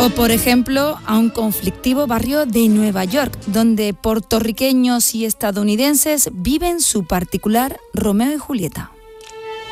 O, por ejemplo, a un conflictivo barrio de Nueva York, donde puertorriqueños y estadounidenses viven su particular Romeo y Julieta.